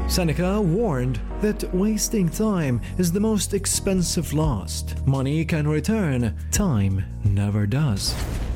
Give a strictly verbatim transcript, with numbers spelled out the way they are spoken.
Seneca warned that wasting time is the most expensive loss. Money can return, time never does.